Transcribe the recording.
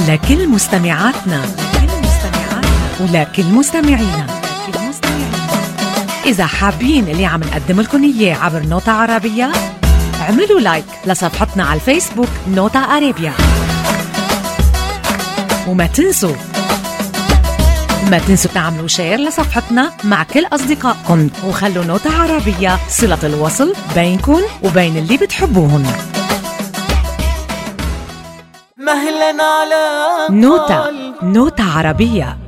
لكل مستمعاتنا ولكل مستمعينا. إذا حابين اللي عم نقدم لكم إياه عبر نوتة عربية، اعملوا لايك لصفحتنا على الفيسبوك نوتة عربية، وما تنسوا تعملوا شير لصفحتنا مع كل أصدقائكم، وخلوا نوتة عربية صلة الوصل بينكم وبين اللي بتحبوهن. مهلا على نوتة عربية.